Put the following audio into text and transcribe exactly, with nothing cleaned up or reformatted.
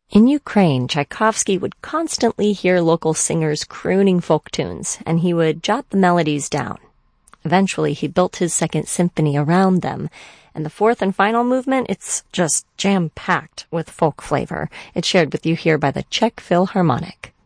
In Ukraine, Tchaikovsky would constantly hear local singers crooning folk tunes, and he would jot the melodies down. Eventually, he built his Second Symphony around them, and the fourth and final movement, it's just jam-packed with folk flavor. It's shared with you here by the Czech Philharmonic.